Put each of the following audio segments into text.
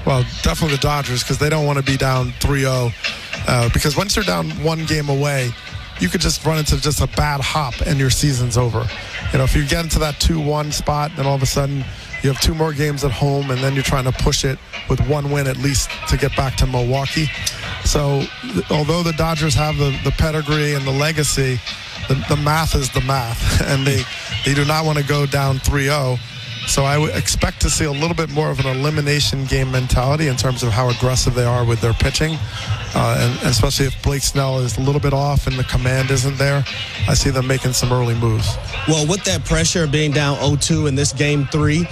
Well, definitely the Dodgers, because they don't want to be down 3-0. Because once you're down one game away, you could just run into just a bad hop and your season's over. If you get into that 2-1 spot, then all of a sudden you have 2 more games at home, and then you're trying to push it with 1 win at least to get back to Milwaukee. So although the Dodgers have the pedigree and the legacy, the math is the math, and they do not want to go down 3-0. So I would expect to see a little bit more of an elimination game mentality in terms of how aggressive they are with their pitching. And especially if Blake Snell is a little bit off and the command isn't there, I see them making some early moves. Well, with that pressure of being down 0-2 in this game 3,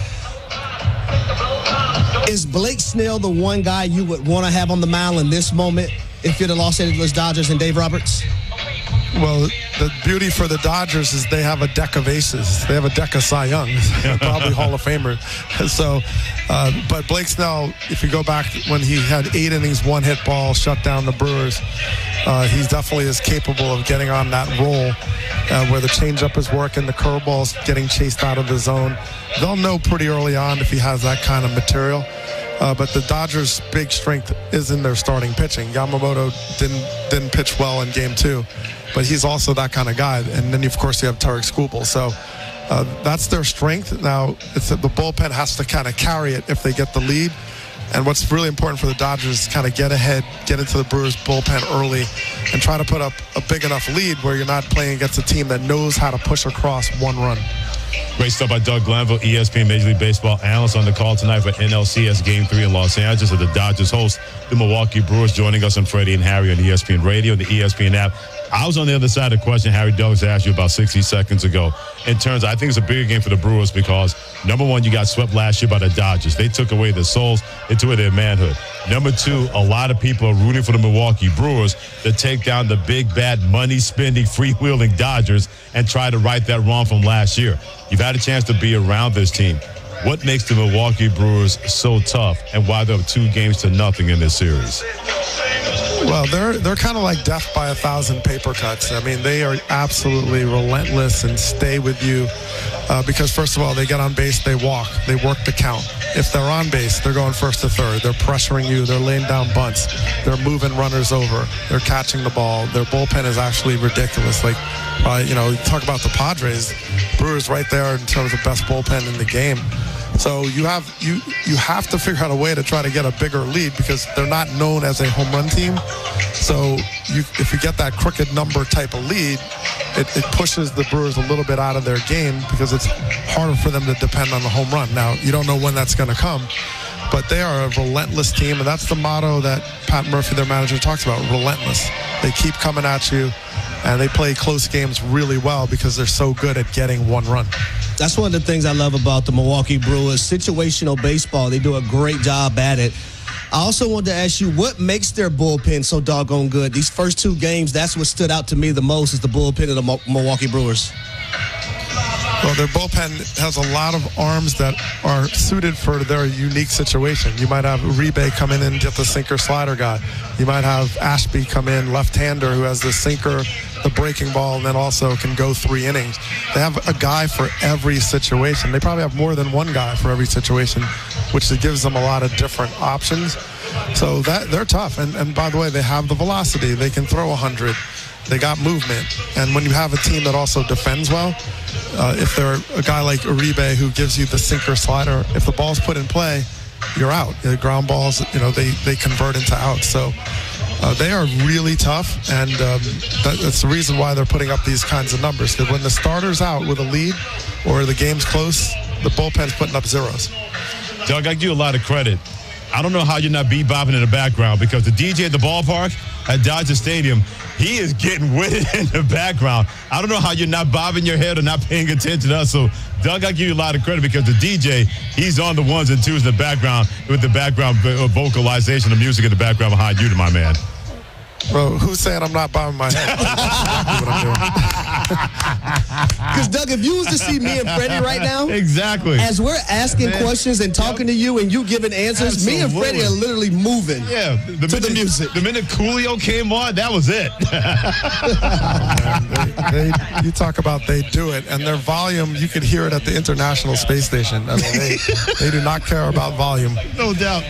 is Blake Snell the one guy you would want to have on the mound in this moment if you're the Los Angeles Dodgers and Dave Roberts? Well, the beauty for the Dodgers is they have a deck of aces. They have a deck of Cy Youngs, probably Hall of Famer. So, but Blake Snell, if you go back when he had 8 innings, 1 hit ball, shut down the Brewers, he definitely is capable of getting on that roll where the changeup is working, the curveball's getting chased out of the zone. They'll know pretty early on if he has that kind of material. But the Dodgers' big strength is in their starting pitching. Yamamoto didn't pitch well in Game 2, but he's also that kind of guy. And then, of course, you have Tarek Skubal. So that's their strength. Now, it's that the bullpen has to kind of carry it if they get the lead. And what's really important for the Dodgers is kind of get ahead, get into the Brewers' bullpen early, and try to put up a big enough lead where you're not playing against a team that knows how to push across 1 run. Great stuff by Doug Glanville, ESPN Major League Baseball analyst, on the call tonight for NLCS Game 3 in Los Angeles, as the Dodgers host the Milwaukee Brewers. Joining us on Freddie and Harry on ESPN Radio and the ESPN app. I was on the other side of the question Harry Douglas asked you about 60 seconds ago. In terms, I think it's a bigger game for the Brewers because, number one, you got swept last year by the Dodgers. They took away their souls. They took away their manhood. Number 2, a lot of people are rooting for the Milwaukee Brewers to take down the big, bad, money-spending, freewheeling Dodgers and try to right that wrong from last year. You've had a chance to be around this team. What makes the Milwaukee Brewers so tough, and why they're 2-0 in this series? Well, they're kind of like death by 1,000 paper cuts. I mean, they are absolutely relentless and stay with you because, first of all, they get on base, they walk, they work the count. If they're on base, they're going first to third. They're pressuring you. They're laying down bunts. They're moving runners over. They're catching the ball. Their bullpen is actually ridiculous. Like, talk about the Padres. Brewers right there in terms of best bullpen in the game. So you have to figure out a way to try to get a bigger lead because they're not known as a home run team. So if you get that crooked number type of lead, it pushes the Brewers a little bit out of their game because it's harder for them to depend on the home run. Now, you don't know when that's going to come, but they are a relentless team, and that's the motto that Pat Murphy, their manager, talks about, relentless. They keep coming at you, and they play close games really well because they're so good at getting 1 run. That's one of the things I love about the Milwaukee Brewers. Situational baseball, they do a great job at it. I also wanted to ask you, what makes their bullpen so doggone good? These first 2 games, that's what stood out to me the most, is the bullpen of the Milwaukee Brewers. Well, their bullpen has a lot of arms that are suited for their unique situation. You might have Uribe come in and get the sinker slider guy. You might have Ashby come in, left-hander, who has the sinker, the breaking ball, and then also can go 3 innings. They have a guy for every situation. They probably have more than one guy for every situation, which gives them a lot of different options. So they're tough. And by the way, they have the velocity. They can throw 100. They got movement. And when you have a team that also defends well, if they're a guy like Uribe who gives you the sinker slider, if the ball's put in play, you're out. The ground balls, they convert into outs. So they are really tough, and that's the reason why they're putting up these kinds of numbers. Because when the starter's out with a lead or the game's close, the bullpen's putting up zeros. Doug, I give you a lot of credit. I don't know how you're not bebopping in the background because the DJ at the ballpark at Dodger Stadium, he is getting with it in the background. I don't know how you're not bobbing your head or not paying attention to us. So, Doug, I give you a lot of credit because the DJ, he's on the 1s and 2s in the background with the background vocalization, the music in the background behind you, my man. Bro, who's saying I'm not bobbing my head? Because, Doug, if you was to see me and Freddie right now, exactly, as we're asking questions and talking to you and you giving answers, me and Freddie are literally moving to the music. The minute Coolio came on, that was it. You talk about they do it, and their volume, you could hear it at the International Space Station. I mean, they do not care about volume. No doubt.